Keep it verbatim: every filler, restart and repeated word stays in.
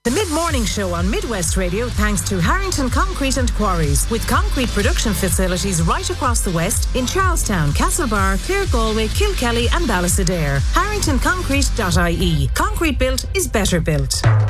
The mid-morning show on Midwest Radio thanks to Harrington Concrete and Quarries, with concrete production facilities right across the West in Charlestown, Castlebar, Clear Galway, Kilkelly and Ballysadare. harrington concrete dot I E. Concrete built is better built.